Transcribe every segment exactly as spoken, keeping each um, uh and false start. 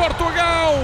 Portugal!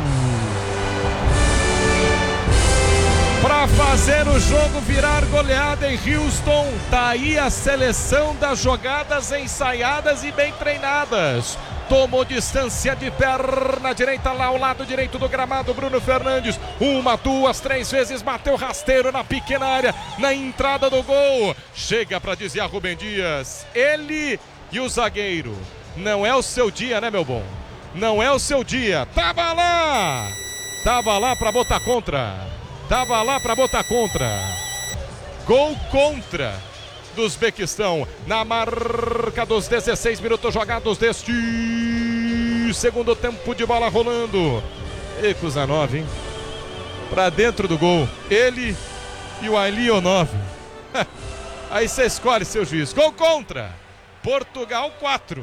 Para fazer o jogo virar goleada em Houston, tá aí a seleção das jogadas ensaiadas e bem treinadas. Tomou distância de perna direita lá ao lado direito do gramado, Bruno Fernandes. Uma, duas, três vezes, bateu rasteiro na pequena área, na entrada do gol. Chega para desviar Rubem Dias. Ele e o zagueiro. Não é o seu dia, né, meu bom? Não é o seu dia. Tava lá! Tava lá para botar contra. Tava lá para botar contra. Gol contra do Uzbequistão. Na marca dos dezesseis minutos jogados deste segundo tempo de bola rolando. E Kuzanov, hein? Pra dentro do gol. Ele e o Alionov. Aí você escolhe seu juiz. Gol contra. Portugal quatro.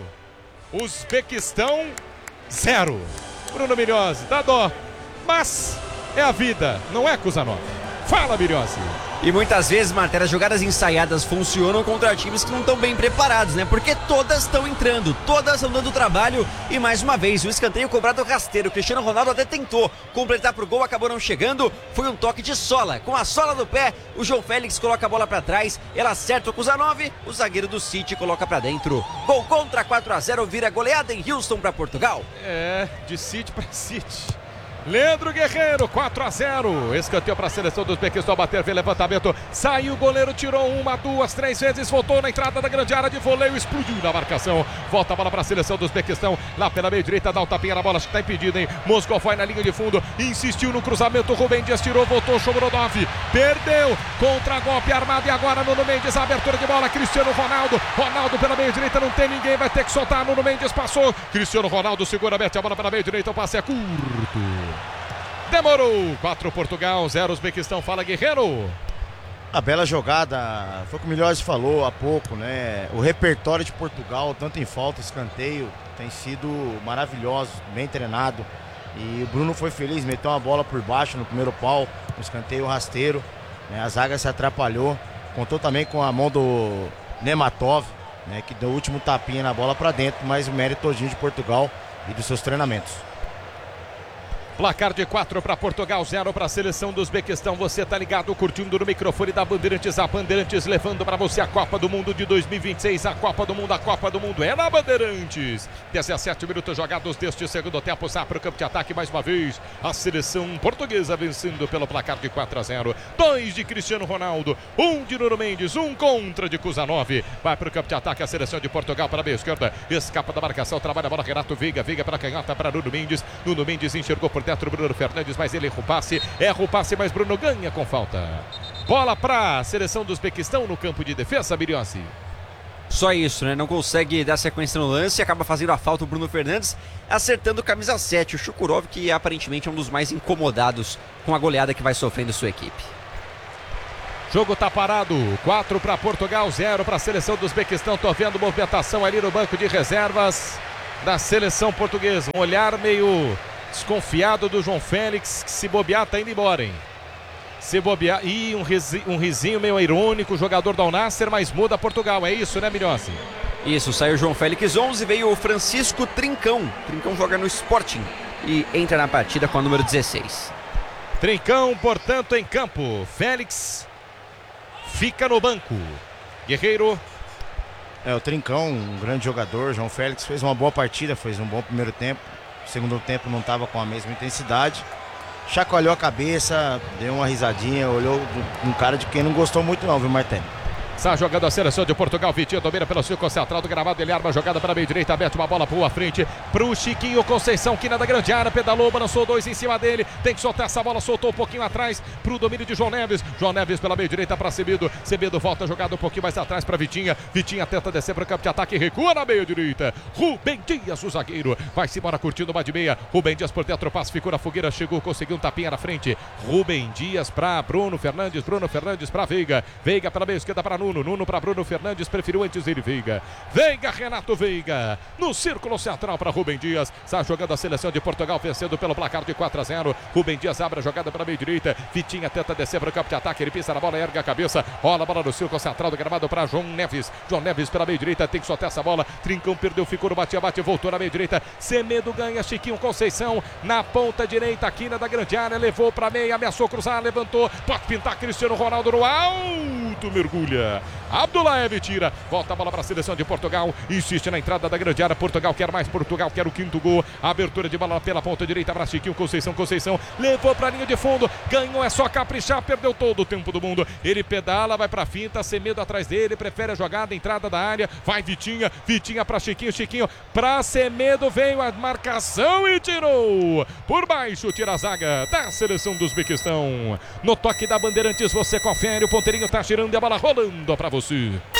Uzbequistão zero. Bruno Milhozzi, dá dó. Mas é a vida, não é, Kuzanov? Fala, Milhozzi. E muitas vezes, Martelo, as jogadas ensaiadas funcionam contra times que não estão bem preparados, né? Porque todas estão entrando, todas estão dando trabalho. E mais uma vez, o escanteio cobrado rasteiro. O Cristiano Ronaldo até tentou completar pro gol, acabou não chegando. Foi um toque de sola. Com a sola do pé, o João Félix coloca a bola para trás. Ela acerta o Kuzanov, o zagueiro do City coloca para dentro. Gol contra, quatro a zero, vira goleada em Houston para Portugal. É, de City para City. Leandro Guerreiro, quatro a zero. Escanteio para a seleção do Uzbequistão bater, vem levantamento. Saiu o goleiro, tirou uma, duas, três vezes. Voltou na entrada da grande área de voleio, explodiu na marcação. Volta a bola para a seleção do Uzbequistão. Lá pela meia direita, dá um tapinha na bola, acho que está impedido, hein? Moscou foi na linha de fundo, insistiu no cruzamento. Rubem Dias tirou, voltou, Shomurodov. Perdeu, contra-golpe armado. E agora Nuno Mendes, abertura de bola. Cristiano Ronaldo. Ronaldo pela meia direita, não tem ninguém, vai ter que soltar. Nuno Mendes passou. Cristiano Ronaldo segura, mete a bola para a meia direita. O passe é curto. Demorou. quatro Portugal, zero Uzbequistão. Fala, Guerreiro. A bela jogada, foi o que o Milhozzi falou há pouco, né? O repertório de Portugal, tanto em falta, escanteio, tem sido maravilhoso, bem treinado. E o Bruno foi feliz, meteu uma bola por baixo no primeiro pau, no escanteio rasteiro, né? A zaga se atrapalhou, contou também com a mão do Nematov, né? Que deu o último tapinha na bola para dentro, mas o mérito todinho de Portugal e dos seus treinamentos. Placar de quatro para Portugal, zero para a seleção do Uzbequistão. Você tá ligado, curtindo no microfone da Bandeirantes. A Bandeirantes levando para você a Copa do Mundo de dois mil e vinte e seis. A Copa do Mundo, a Copa do Mundo é na Bandeirantes. dezessete minutos jogados deste segundo tempo. Sai para o campo de ataque mais uma vez. A seleção portuguesa vencendo pelo placar de quatro a zero. Dois de Cristiano Ronaldo, um de Nuno Mendes, um contra de Kuzanov. Vai para o campo de ataque a seleção de Portugal para a meia esquerda. Escapa da marcação, trabalha a bola Renato Veiga. Veiga para a canhota para Nuno Mendes. Nuno Mendes enxergou por dentro Bruno Fernandes, mas ele erra o passe, erra o passe, mas Bruno ganha com falta. Bola para a seleção do Uzbequistão no campo de defesa, Milhozzi. Só isso, né? Não consegue dar sequência no lance, acaba fazendo a falta o Bruno Fernandes, acertando o camisa sete, o Shukurov, que aparentemente é um dos mais incomodados com a goleada que vai sofrendo sua equipe. Jogo tá parado, quatro para Portugal, zero para a seleção do Uzbequistão. Tô vendo movimentação ali no banco de reservas da seleção portuguesa. Um olhar meio desconfiado do João Félix, que se bobear tá indo embora, hein? Se bobear, e um, risinho, um risinho meio irônico, jogador do Al Nassr, mas muda Portugal, é isso, né, Milhozzi? Isso, saiu o João Félix onze, veio o Francisco Trincão. Trincão joga no Sporting e entra na partida com a número dezesseis. Trincão, portanto, em campo. Félix fica no banco. Guerreiro. É, o Trincão, um grande jogador. João Félix fez uma boa partida, fez um bom primeiro tempo. Segundo tempo não estava com a mesma intensidade. Chacoalhou a cabeça, deu uma risadinha, olhou um cara de quem não gostou muito não, viu, Martelo? Está jogando a seleção de Portugal. Vitinho domina pelo círculo central do gramado. Ele arma a jogada para a meia direita. Mete uma bola para a frente. Para o Chiquinho Conceição, que na da grande área. Pedalou, balançou dois em cima dele. Tem que soltar essa bola. Soltou um pouquinho atrás para o domínio de João Neves. João Neves pela meia direita para Semedo. Semedo volta a jogada um pouquinho mais atrás para Vitinha. Vitinha tenta descer para o campo de ataque. Recua na meia direita. Rubem Dias, o zagueiro. Vai-se embora curtindo uma de meia. Rubem Dias por dentro. Passe, ficou na fogueira. Chegou, conseguiu um tapinha na frente. Rubem Dias para Bruno Fernandes. Bruno Fernandes para Veiga. Veiga pela meia esquerda para Nuno. Nuno. Nuno para Bruno Fernandes, preferiu antes ele Veiga. Veiga, Renato Veiga. No círculo central para Rubem Dias. Está jogando a seleção de Portugal, vencendo pelo placar de quatro a zero. Rubem Dias abre a jogada para a meia direita. Vitinha tenta descer para o campo de ataque. Ele pisa na bola, ergue a cabeça. Rola a bola no círculo central do gramado para João Neves. João Neves pela meia direita, tem que soltar essa bola. Trincão perdeu, ficou no bate-bate, voltou na meia direita. Semedo ganha, Chiquinho Conceição na ponta direita, aqui na da grande área. Levou para meia, ameaçou cruzar, levantou. Pode pintar Cristiano Ronaldo no alto, mergulha. Abdoulaev tira, volta a bola para a seleção de Portugal. Insiste na entrada da grande área. Portugal quer mais, Portugal quer o quinto gol. Abertura de bola pela ponta direita para Chiquinho Conceição. Conceição levou para a linha de fundo, ganhou, é só caprichar, perdeu todo o tempo do mundo. Ele pedala, vai para a finta, Semedo atrás dele, prefere a jogada, entrada da área. Vai Vitinha, Vitinha para Chiquinho, Chiquinho para Semedo, veio a marcação e tirou. Por baixo, tira a zaga da seleção do Uzbequistão. No toque da Bandeirantes, você confere, o ponteirinho tá girando e a bola rolando para você.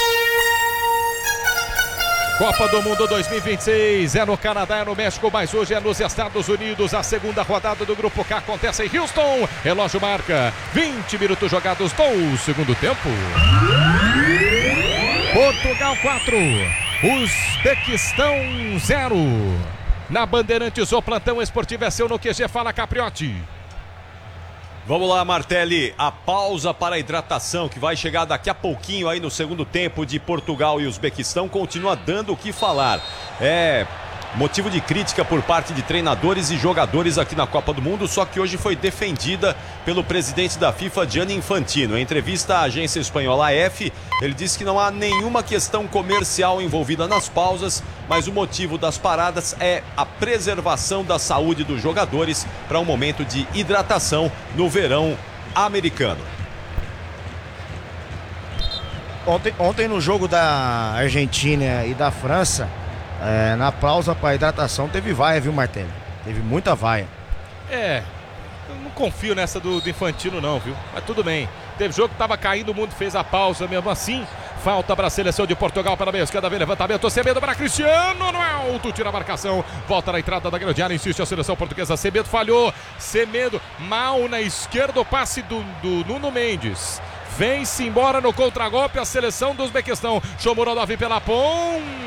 Copa do Mundo dois mil e vinte e seis, é no Canadá, é no México, mas hoje é nos Estados Unidos. A segunda rodada do Grupo K acontece em Houston. Relógio marca vinte minutos jogados do segundo tempo. Portugal quatro, Uzbequistão zero. Na Bandeirantes, o plantão esportivo é seu no Q G. Fala, Capriotti. Vamos lá, Martelli, a pausa para a hidratação que vai chegar daqui a pouquinho aí no segundo tempo de Portugal e Uzbequistão continua dando o que falar. É motivo de crítica por parte de treinadores e jogadores aqui na Copa do Mundo, só que hoje foi defendida pelo presidente da FIFA, Gianni Infantino. Em entrevista à agência espanhola A F, ele disse que não há nenhuma questão comercial envolvida nas pausas, mas o motivo das paradas é a preservação da saúde dos jogadores para um momento de hidratação no verão americano. Ontem, ontem no jogo da Argentina e da França, é, na pausa para hidratação teve vaia, viu, Martelli? Teve muita vaia. É, eu não confio nessa do, do Infantino não, viu? Mas tudo bem. Teve jogo que tava caindo, o mundo fez a pausa mesmo assim. Falta para a seleção de Portugal pela meia esquerda, vem levantamento, Semedo para Cristiano no alto, tira a marcação, volta na entrada da grande área, insiste a seleção portuguesa, Semedo falhou, Semedo mal na esquerda, o passe do, do Nuno Mendes. Vem-se embora no contragolpe a seleção do Uzbequistão. Shomurodov pela ponta.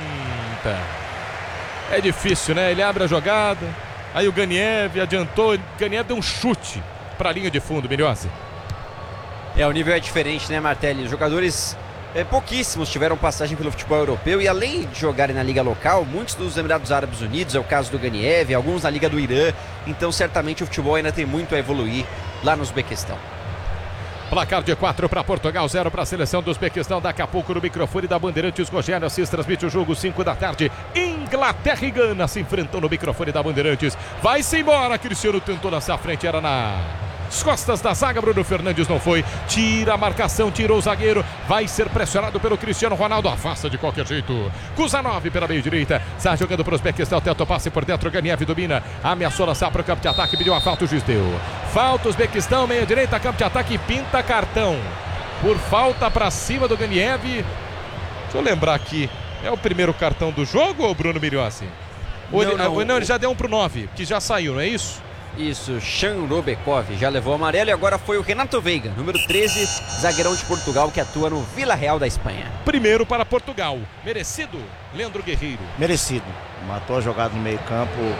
É difícil, né? Ele abre a jogada, aí o Ganiev adiantou, o Ganiev deu um chute para a linha de fundo, Milhose. É, o nível é diferente, né, Martelli? Os jogadores, é, pouquíssimos tiveram passagem pelo futebol europeu e além de jogarem na liga local, muitos dos Emirados Árabes Unidos, é o caso do Ganiev, alguns na liga do Irã, então certamente o futebol ainda tem muito a evoluir lá no Uzbequistão. Placar de quatro para Portugal, zero para a seleção do Uzbequistão. Daqui a pouco no microfone da Bandeirantes, Rogério Assis transmite o jogo, cinco da tarde. Inglaterra e Gana se enfrentam no microfone da Bandeirantes. Vai-se embora, Cristiano tentou lançar a frente, era na... as costas da zaga, Bruno Fernandes não foi, tira a marcação, tirou o zagueiro, vai ser pressionado pelo Cristiano Ronaldo, afasta de qualquer jeito. Kuzanov pela meia direita, está jogando para o Uzbequistão, tenta o passe por dentro, Ganiev domina, ameaçou lançar para o campo de ataque, pediu a falta, o juiz deu. Falta Uzbequistão, meia direita, campo de ataque, pinta cartão. Por falta para cima do Ganiev. Deixa eu lembrar aqui, é o primeiro cartão do jogo ou Bruno Miriossi? Não, ele, não, não, ele já deu um para o nove, que já saiu, não é isso? Isso, Shanrobekov já levou amarelo e agora foi o Renato Veiga, número treze, zagueirão de Portugal que atua no Vila Real da Espanha. Primeiro para Portugal, merecido, Leandro Guerreiro. Merecido, matou a jogada no meio campo,